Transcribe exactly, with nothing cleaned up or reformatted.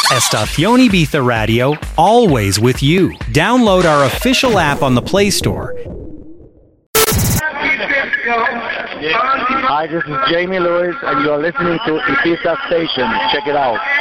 Estación Ibiza Radio, always with you. Download our official app on the Play Store. Hi, this is Jamie Lewis, and you are listening to Ibiza Station. Check it out.